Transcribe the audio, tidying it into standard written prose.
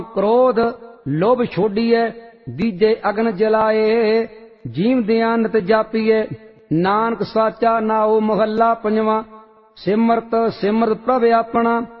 क्रोध लोभ छोड़िए, दीजे अग्न जलाए, जीवदियां नित जापीए। नानक साचा नाओ महला पंजवा, सिमरत सिमरत प्रभ अपना,